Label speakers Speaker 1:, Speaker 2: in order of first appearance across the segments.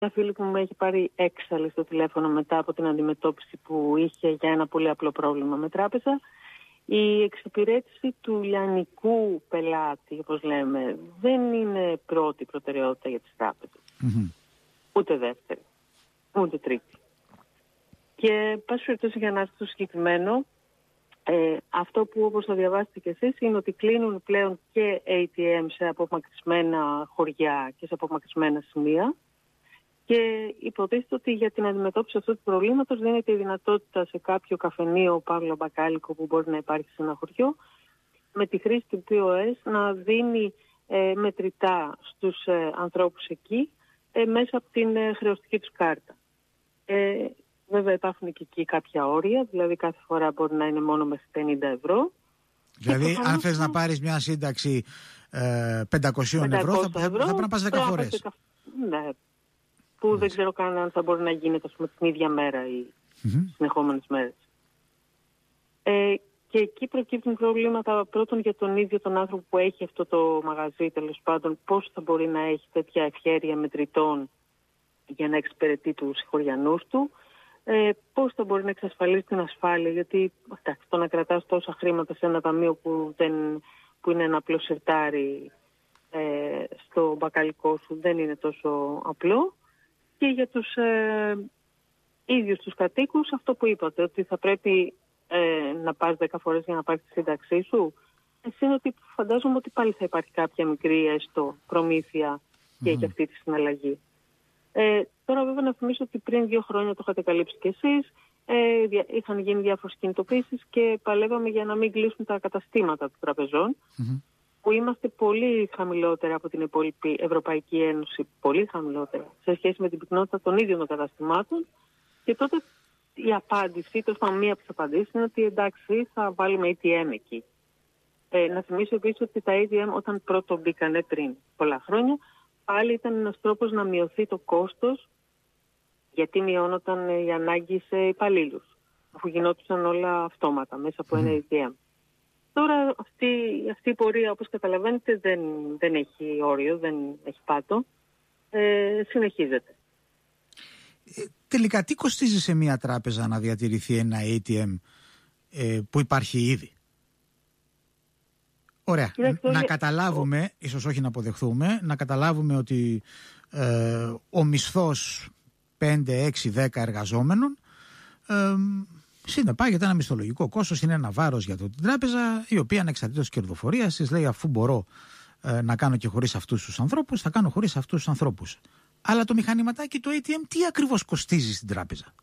Speaker 1: Μια φίλη που μου έχει πάρει έξαλλη στο τηλέφωνο μετά από την αντιμετώπιση που είχε για ένα πολύ απλό πρόβλημα με τράπεζα. Η εξυπηρέτηση του λιανικού πελάτη, όπως λέμε, δεν είναι πρώτη προτεραιότητα για τις τράπεζες. Ούτε δεύτερη, ούτε τρίτη. Και πάση περιπτώσει, για να έρθει στο συγκεκριμένο, αυτό που όπως το διαβάσετε και εσείς είναι ότι κλείνουν πλέον και ATM σε απομακρυσμένα χωριά και σε απομακρυσμένα σημεία. Και υποτίθεται ότι για την αντιμετώπιση αυτού του προβλήματος δίνεται η δυνατότητα σε κάποιο καφενείο, παύλα μπακάλικο που μπορεί να υπάρχει σε ένα χωριό, με τη χρήση του POS να δίνει μετρητά στους ανθρώπους εκεί μέσα από την χρεωστική τους κάρτα. Βέβαια υπάρχουν και εκεί κάποια όρια, δηλαδή κάθε φορά μπορεί να είναι μόνο μέχρι 50 ευρώ.
Speaker 2: Δηλαδή αν θες να πάρεις μια σύνταξη 500 ευρώ θα πρέπει να πας 10 φορές.
Speaker 1: Ναι. Που δεν ξέρω καν αν θα μπορεί να γίνεται την ίδια μέρα ή συνεχόμενες μέρες. Και εκεί προκύπτουν προβλήματα πρώτον για τον ίδιο τον άνθρωπο που έχει αυτό το μαγαζί, τέλος πάντων, πώς θα μπορεί να έχει τέτοια ευχέρεια μετρητών για να εξυπηρετεί τους συγχωριανούς του, πώς θα μπορεί να εξασφαλίσει την ασφάλεια, γιατί το να κρατάς τόσα χρήματα σε ένα ταμείο που είναι ένα απλό σιρτάρι στο μπακαλικό σου δεν είναι τόσο απλό. Και για τους ίδιους τους κατοίκους, αυτό που είπατε, ότι θα πρέπει να πας 10 φορές για να πάρεις τη σύνταξή σου, είναι ότι φαντάζομαι ότι πάλι θα υπάρχει κάποια μικρή έστω προμήθεια και για αυτή τη συναλλαγή. Τώρα βέβαια να θυμίσω ότι πριν 2 χρόνια το είχατε καλύψει κι εσείς, είχαν γίνει διάφορες κινητοποίησεις και παλεύαμε για να μην κλείσουν τα καταστήματα των τραπεζών, που είμαστε πολύ χαμηλότερα από την υπόλοιπη Ευρωπαϊκή Ένωση, πολύ χαμηλότερα, σε σχέση με την πυκνότητα των ίδιων των καταστημάτων. Και τότε η απάντηση, μία από τις απαντήσεις, είναι ότι εντάξει, θα βάλουμε ATM εκεί. Να θυμίσω επίσης ότι τα ATM όταν πρώτο μπήκανε πριν πολλά χρόνια, πάλι ήταν ένας τρόπος να μειωθεί το κόστος, γιατί μειώνονταν η ανάγκη σε υπαλλήλους, αφού γινόντουσαν όλα αυτόματα μέσα από ένα ATM. Τώρα αυτή η πορεία, όπως καταλαβαίνετε, δεν έχει όριο, δεν έχει πάτο, συνεχίζεται.
Speaker 2: Τελικά τι κοστίζει σε μια τράπεζα να διατηρηθεί ένα ATM που υπάρχει ήδη? Ωραία, να καταλάβουμε, ίσως όχι να αποδεχθούμε, να καταλάβουμε ότι ο μισθός 5, 6, 10 εργαζόμενων συνεπάγεται ένα μισθολογικό κόστος, είναι ένα βάρος για την τράπεζα, η οποία ανεξαρτήτως κερδοφορίας της λέει αφού μπορώ να κάνω και χωρίς αυτούς τους ανθρώπους, θα κάνω χωρίς αυτούς τους ανθρώπους. Αλλά το μηχανηματάκι, το ATM, τι ακριβώς κοστίζει στην τράπεζα?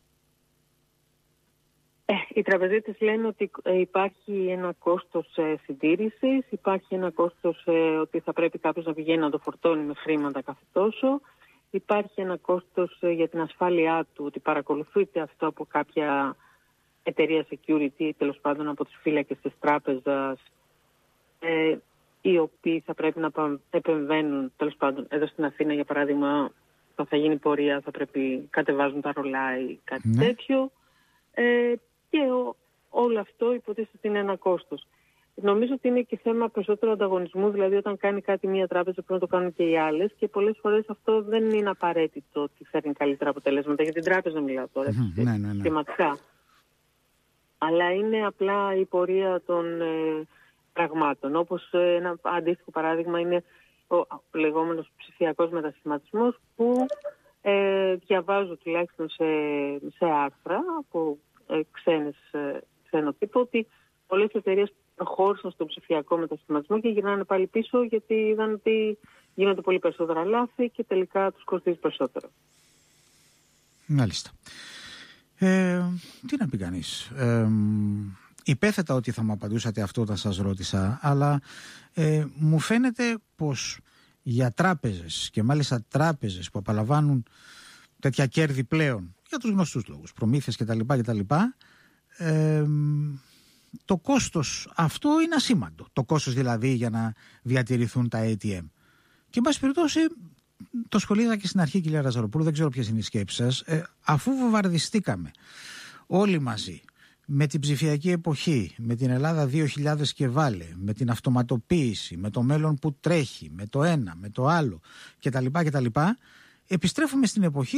Speaker 1: Οι τραπεζίτες λένε ότι υπάρχει ένα κόστος συντήρησης, υπάρχει ένα κόστος ότι θα πρέπει κάποιος να πηγαίνει να το φορτώνει με χρήματα κάθε τόσο, υπάρχει ένα κόστος για την ασφάλειά του, ότι παρακολουθείται αυτό από κάποια εταιρεία security, τέλος πάντων από τους φύλακες της τράπεζας, οι οποίοι θα πρέπει να επεμβαίνουν, τέλος πάντων εδώ στην Αθήνα για παράδειγμα, θα γίνει πορεία, θα πρέπει κατεβάζουν τα ρολά ή κάτι τέτοιο. Και όλο αυτό υποτίθεται ότι είναι ένα κόστος. Νομίζω ότι είναι και θέμα περισσότερο ανταγωνισμού, δηλαδή όταν κάνει κάτι μία τράπεζα πρέπει να το κάνουν και οι άλλες και πολλές φορές αυτό δεν είναι απαραίτητο ότι φέρνει καλύτερα αποτελέσματα. Για την τράπεζα μιλάω τώρα, σχηματικά. Αλλά είναι απλά η πορεία των πραγμάτων. Όπως ένα αντίστοιχο παράδειγμα είναι ο λεγόμενος ψηφιακός μετασχηματισμός που διαβάζω τουλάχιστον σε άρθρα από ξένο τύπο ότι πολλές εταιρείες προχώρησαν στον ψηφιακό μετασχηματισμό και γυρνάνε πάλι πίσω γιατί είδαν ότι γίνονται πολύ περισσότερα λάθη και τελικά τους κοστίζει περισσότερο.
Speaker 2: Μάλιστα. Τι να πει κανείς. Υπέθετα ότι θα μου απαντούσατε αυτό όταν σας ρώτησα, αλλά μου φαίνεται πως για τράπεζες και μάλιστα τράπεζες που απαλαμβάνουν τέτοια κέρδη πλέον για τους γνωστούς λόγους, προμήθειες κτλ. Το κόστος αυτό είναι ασήμαντο. Το κόστος δηλαδή για να διατηρηθούν τα ATM. Και εν πάση περιπτώσει, το σχολίαζα και στην αρχή, κυρία Ραζαροπούλου, δεν ξέρω ποιες είναι οι σκέψεις σας. Αφού βομβαρδιστήκαμε όλοι μαζί με την ψηφιακή εποχή, με την Ελλάδα 2000 και βάλε, με την αυτοματοποίηση, με το μέλλον που τρέχει, με το ένα, με το άλλο κτλ. επιστρέφουμε στην εποχή